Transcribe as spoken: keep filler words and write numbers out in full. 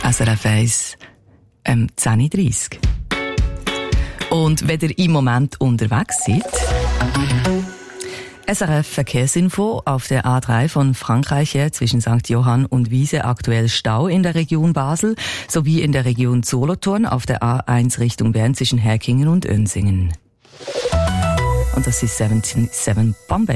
S R F eins, ähm, zehn Uhr dreißig. Und wenn ihr im Moment unterwegs seid, S R F Verkehrsinfo auf der A drei von Frankreich her zwischen Sankt Johann und Wiese aktuell Stau in der Region Basel sowie in der Region Solothurn auf der A eins Richtung Bern zwischen Herkingen und Önsingen. Und das ist siebenundsiebzig Bombay.